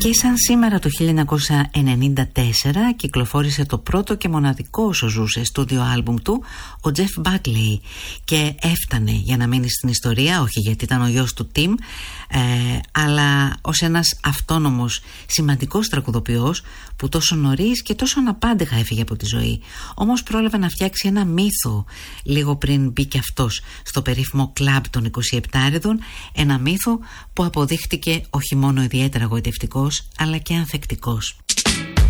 Και σαν σήμερα το 1994 κυκλοφόρησε το πρώτο και μοναδικό όσο ζούσε στούντιο άλμπουμ του, ο Jeff Buckley, και έφτανε για να μείνει στην ιστορία, όχι γιατί ήταν ο γιος του Tim, αλλά ως ένας αυτόνομος σημαντικός τραγουδοποιός που τόσο νωρίς και τόσο αναπάντεχα έφυγε από τη ζωή. Όμως πρόλαβε να φτιάξει ένα μύθο λίγο πριν μπει και αυτός στο περίφημο κλαμπ των 27άριδων, ένα μύθο που αποδείχτηκε όχι μόνο ιδιαίτερα γοητευτικός αλλά και ανθεκτικός.